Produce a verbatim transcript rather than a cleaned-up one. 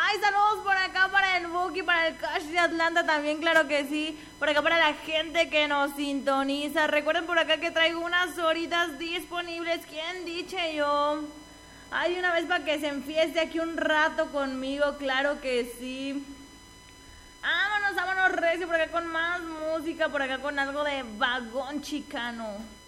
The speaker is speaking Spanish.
Ay, saludos por acá para el Buki, para el Cash de Atlanta también, claro que sí. Por acá para la gente que nos sintoniza. Recuerden por acá que traigo unas horitas disponibles. ¿Quién dice yo? Ay, una vez para que se enfieste aquí un rato conmigo, claro que sí. Vámonos, vámonos recio por acá con más música, por acá con algo de vagón chicano.